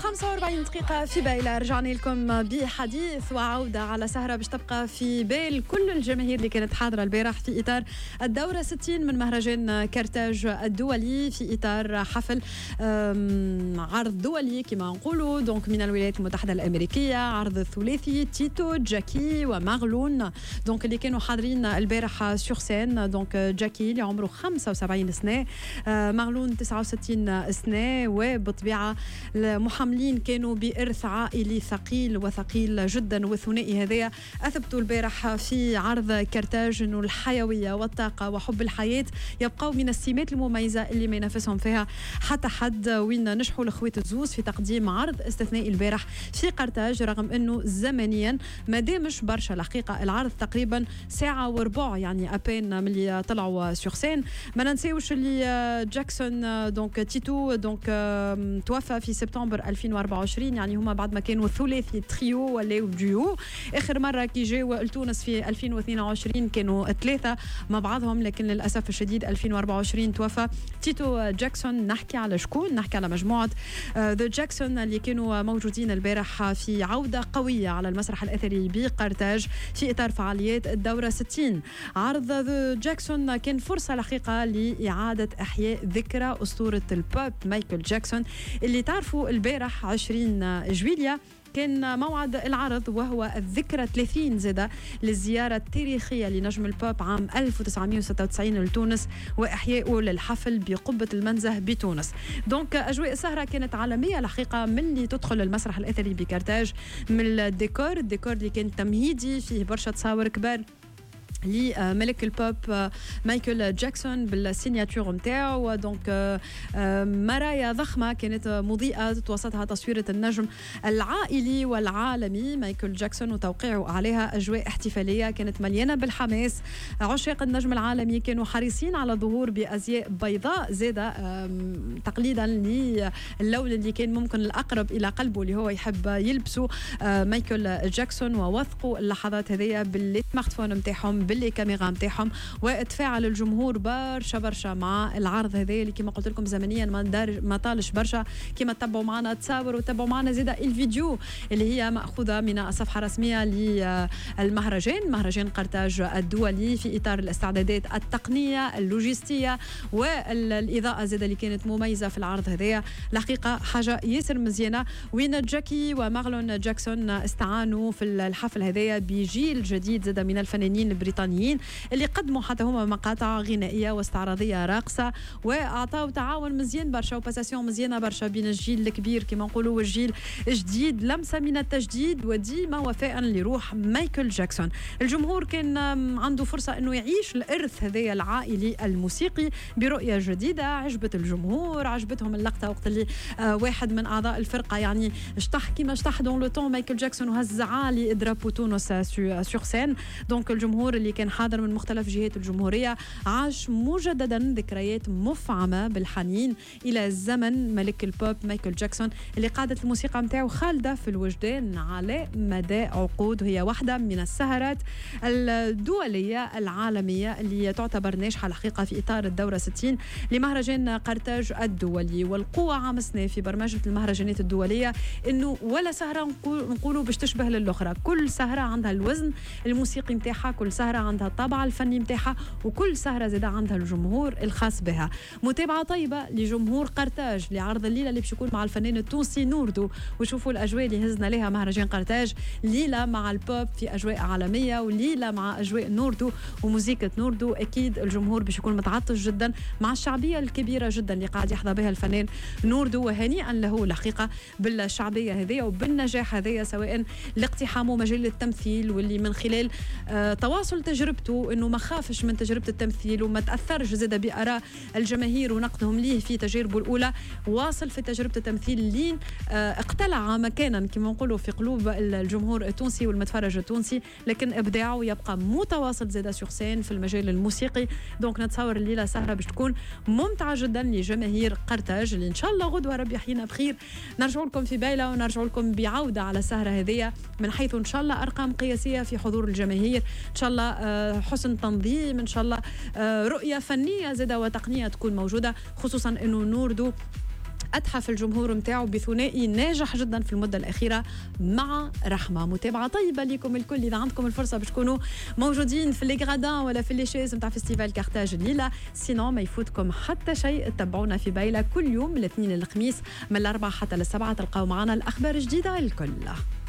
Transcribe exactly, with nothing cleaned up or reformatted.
خمسة وأربعين دقيقة في بايلة. رجعنا لكم بحديث وعودة على سهرة باش تبقى في بال كل الجماهير اللي كانت حاضرة البارح في إطار الدورة ستين من مهرجان كرتاج الدولي، في إطار حفل عرض دولي كما نقولوا دونك من الولايات المتحدة الأمريكية، عرض الثلاثي تيتو جاكي ومارلون دونك اللي كانوا حاضرين البارح سور سين. دونك جاكي اللي عمره خمسة وسبعين سنة، مارلون تسعة وستين سنة، وبطبيعة المحملين كانوا بإرث عائلي ثقيل وثقيل جدا. والثنائي هذا أثبتوا البارح في عرض كرتاج أنه الحيوية والطاقة وحب الحياة يبقوا من السمات المميزة اللي ما ينافسهم فيها حتى حد، وين نجحوا الأخوات الزوز في تقديم عرض استثنائي البارح في قرطاج، رغم أنه زمنيا ما دامش برشا. الحقيقة العرض تقريبا ساعة وربع يعني أبين من اللي طلعوا سور سين. ما ننسيوش اللي جاكسون دونك تيتو دونك توفى في سبتمبر ألفين وأربعة وعشرين، يعني هما بعد ما كانوا ثلاثي تريو ولاو ديو. اخر مره كي جاوا لتونس في ألفين واثنين وعشرين كانوا ثلاثه مع بعضهم، لكن للاسف الشديد ألفين وأربعة وعشرين توفى تيتو جاكسون. نحكي على شكون؟ نحكي على مجموعه ذا جاكسون اللي كانوا موجودين البارح في عوده قويه على المسرح الاثري بقرطاج في اطار فعاليات الدوره ستين. عرض ذا جاكسون كان فرصه الحقيقه لاعاده احياء ذكرى اسطوره البوب مايكل جاكسون اللي تعرفوا البارح عشرين جويليا كان موعد العرض، وهو الذكرى ثلاثين زادة للزيارة التاريخية لنجم البوب عام ألف وتسعمائة وستة وتسعين لتونس وإحيائه للحفل بقبة المنزه بتونس. دونك أجواء السهرة كانت عالمية الحقيقة من اللي تدخل المسرح الأثري بكرتاج، من الديكور الديكور اللي كان تمهيدي فيه برشا تصاور كبار لملك البوب مايكل جاكسون بالسيناتور نتاعو. دونك مرايا ضخمه كانت مضيئه توسطها تصويره النجم العائلي والعالمي مايكل جاكسون وتوقيعه عليها. اجواء احتفاليه كانت مليانه بالحماس. عشاق النجم العالمي كانوا حريصين على الظهور بازياء بيضاء زاده تقليدا للون اللي كان ممكن الاقرب الى قلبه اللي هو يحب يلبسه مايكل جاكسون. ووثقوا اللحظات هذه بالسمارت فون نتاعهم باللي كاميرا نتاعهم، وتفاعل الجمهور برشا برشا مع العرض هذا اللي كما قلت لكم زمنيا ما دار ما طالش برشا. كما تتبعوا معنا تصاور وتتبعوا معنا زيدا الفيديو اللي هي ماخوذه من الصفحه الرسميه للمهرجان مهرجان قرطاج الدولي في اطار الاستعدادات التقنيه اللوجستيه والاضاءه زيدا اللي كانت مميزه في العرض هذايا. الحقيقه حاجه ياسر مزيانه، وين جاكي ومارلون جاكسون استعانوا في الحفل هذايا بجيل جديد زيدا من الفنانين البريطانيين اللي قدموا حتى هما مقاطع غنائيه واستعراضيه راقصه، واعطاوا تعاون مزيان برشا وباساسيون مزيانه برشا بين الجيل الكبير كما نقولوا والجيل الجديد، لمسه من التجديد وديما وفاء لروح مايكل جاكسون. الجمهور كان عنده فرصه انه يعيش الارث هذايا العائلي الموسيقي برؤيه جديده. عجبت الجمهور، عجبتهم اللقطه وقت اللي واحد من اعضاء الفرقه يعني اشطح كيما اشطح دون لو طون مايكل جاكسون وهز عالي درابو تونس سور سين. دونك الجمهور اللي كان حاضر من مختلف جهات الجمهورية عاش مجددا ذكريات مفعمة بالحنين إلى زمن ملك البوب مايكل جاكسون اللي قاعدة الموسيقى متاعه خالدة في الوجدان على مدى عقود، وهي واحدة من السهرات الدولية العالمية اللي تعتبر ناجحة الحقيقة في إطار الدورة ستين لمهرجان قرطاج الدولي. والقوة عام سنة في برمجة المهرجانات الدولية إنه ولا سهرة نقولوا باش تشبه للأخرى، كل سهرة عندها الوزن الموسيقي متاعها، كل سهرة عندها الطابع الفني متاعها، وكل سهرة زادة عندها الجمهور الخاص بها. متابعة طيبة لجمهور قرطاج لعرض الليلة اللي باش يكون مع الفنان التونسي نوردو، وشوفوا الأجواء اللي هزنا لها مهرجان قرطاج، ليلة مع البوب في أجواء عالمية وليلة مع أجواء نوردو وموسيقى نوردو. أكيد الجمهور باش يكون متعطش جدا مع الشعبية الكبيرة جدا اللي قاعد يحظى بها الفنان نوردو، وهنيئا له الحقيقة بالشعبية هذه وبالنجاح هذه، سواء لاقتحامه مجال التمثيل واللي من خلال آه تواصل تجربته انه ما خافش من تجربه التمثيل وما تاثرش زاد باراء الجماهير ونقدهم ليه في تجاربه الاولى، واصل في تجربه التمثيل لين اقتلع مكانا كما نقولوا في قلوب الجمهور التونسي والمتفرج التونسي، لكن ابداعه يبقى متواصل زاد سور سين في المجال الموسيقي. دونك نتصور الليله سهره باش تكون ممتعه جدا لجماهير قرطاج اللي ان شاء الله غدوه ربي يحيينا بخير نرجعوا لكم في بايله ونرجعوا لكم بعوده على السهره هذه من حيث ان شاء الله ارقام قياسيه في حضور الجماهير، ان شاء الله حسن تنظيم، ان شاء الله رؤيه فنيه زاده وتقنيه تكون موجوده، خصوصا انه نوردو أتحف الجمهور متاعه بثنائي ناجح جدا في المدة الأخيرة مع رحمة. متابعة طيبة لكم الكل إذا عندكم الفرصة باش تكونوا موجودين في ليغرادان ولا في الليشيز متاع فيستيفال كارتاج الليلة، سينو ما يفوتكم حتى شيء. تتابعونا في بيلة كل يوم من الاثنين للخميس من الأربعة حتى للسبعة، تلقاو معنا الأخبار الجديدة الكل.